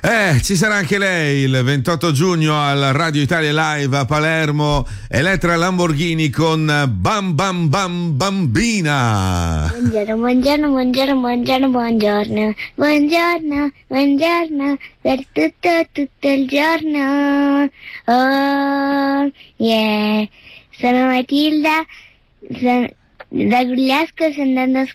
Ci sarà anche lei il 28 giugno al Radio Italia Live a Palermo, Elettra Lamborghini con Bam Bam Bam Bambina. Buongiorno, buongiorno, buongiorno, buongiorno, buongiorno, buongiorno, buongiorno, per tutto il giorno. Oh, yeah. Sono Matilda, da Gugliasco, sto andando a